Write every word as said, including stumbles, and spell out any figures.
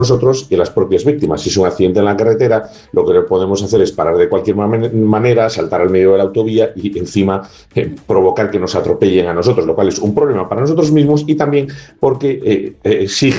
nosotros y las propias víctimas. Si es un accidente en la carretera, lo que podemos hacer es parar de cualquier manera, saltar al medio de la autovía y encima eh, provocar que nos atropellen a nosotros, lo cual es un problema para nosotros mismos y también porque eh, exige